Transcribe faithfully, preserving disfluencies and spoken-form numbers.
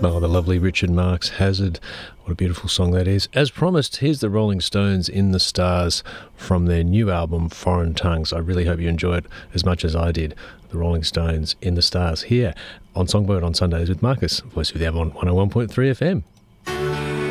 Oh, the lovely Richard Marx Hazard. What a beautiful song that is. As promised, here's the Rolling Stones in the Stars from their new album, Foreign Tongues. I really hope you enjoy it as much as I did. The Rolling Stones in the Stars here on Songbird on Sundays with Marcus, Voice of the Avon, one oh one point three F M.